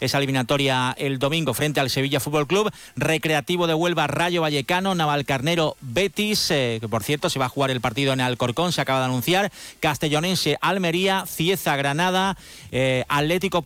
esa eliminatoria el domingo frente al Sevilla Fútbol Club. Recreativo de Huelva, Rayo Vallecano, Navalcarnero, Betis, que por cierto se va a jugar el partido en Alcorcón, se acaba de anunciar. Castellonense, Almería, Cieza, Granada, Atlético